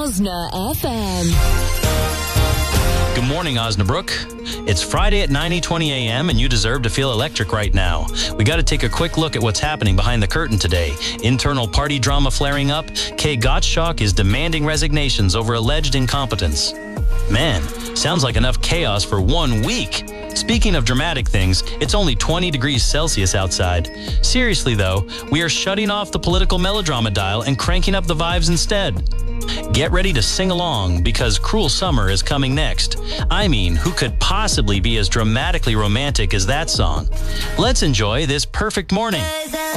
Osna FM. Good morning, Osnabrook. It's Friday at 9:20 a.m. and you deserve to feel electric right now. We got to take a quick look at what's happening behind the curtain today. Internal party drama flaring up. Kay Gottschalk is demanding resignations over alleged incompetence. Man, sounds like enough chaos for 1 week. Speaking of dramatic things, it's only 20 degrees Celsius outside. Seriously though, we are shutting off the political melodrama dial and cranking up the vibes instead. Get ready to sing along because Cruel Summer is coming next. I mean, who could possibly be as dramatically romantic as that song? Let's enjoy this perfect morning.